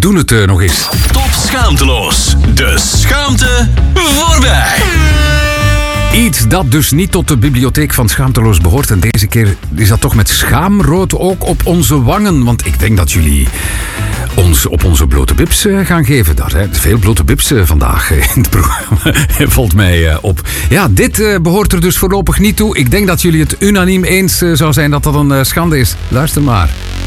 doen het nog eens. Top schaamteloos. De schaamte voorbij. Iets dat dus niet tot de bibliotheek van Schaamteloos behoort. En deze keer is dat toch met schaamrood ook op onze wangen. Want ik denk dat jullie ons op onze blote bips gaan geven daar. Hè. Veel blote bips vandaag in het programma. Valt mij op. Ja, dit behoort er dus voorlopig niet toe. Ik denk dat jullie het unaniem eens zou zijn dat dat een schande is. Luister maar.